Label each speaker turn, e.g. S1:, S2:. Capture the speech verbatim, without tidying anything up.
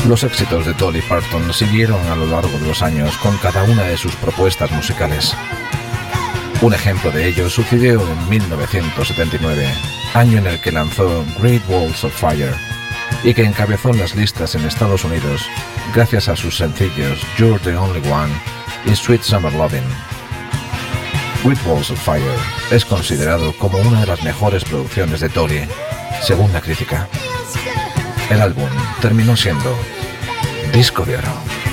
S1: Los éxitos de Dolly Parton siguieron a lo largo de los años con cada una de sus propuestas musicales. Un ejemplo de ello sucedió en mil novecientos setenta y nueve, año en el que lanzó Great Balls of Fire, y que encabezó en las listas en Estados Unidos gracias a sus sencillos You're the Only One y Sweet Summer Lovin'. Great Balls of Fire es considerado como una de las mejores producciones de Dolly, según la crítica. El álbum terminó siendo disco de oro.